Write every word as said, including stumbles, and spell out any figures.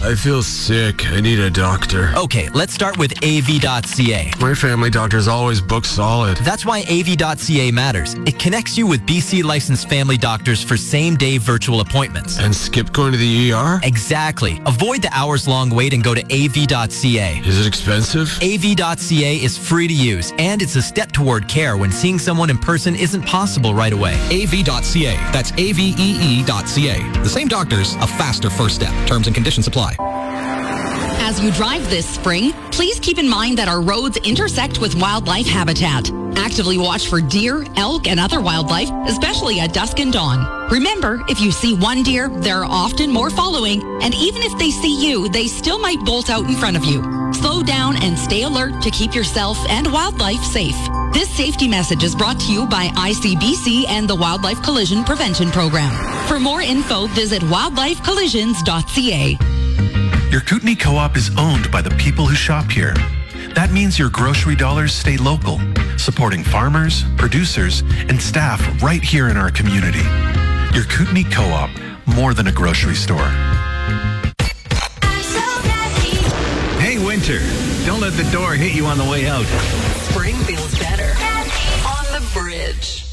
I feel sick. I need a doctor. Okay, let's start with A V dot C A. My family doctor's always booked solid. That's why A V dot C A matters. It connects you with B C licensed family doctors for same-day virtual appointments. And skip going to the E R? Exactly. Avoid the hours-long wait and go to A V dot C A. Is it expensive? A V dot C A is free to use, and it's a step toward care when seeing someone in person isn't possible right away. A V dot C A. That's A V E E dot C A. The same doctors, a faster first step. Terms and conditions apply. As you drive this spring, please keep in mind that our roads intersect with wildlife habitat. Actively watch for deer, elk, and other wildlife, especially at dusk and dawn. Remember, if you see one deer, there are often more following, and even if they see you, they still might bolt out in front of you. Slow down and stay alert to keep yourself and wildlife safe. This safety message is brought to you by I C B C and the Wildlife Collision Prevention Program. For more info, visit wildlife collisions dot C A. Your Kootenai Co-op is owned by the people who shop here. That means your grocery dollars stay local, supporting farmers, producers, and staff right here in our community. Your Kootenai Co-op, more than a grocery store. Hey, Winter, don't let the door hit you on the way out. Spring feels better on the bridge.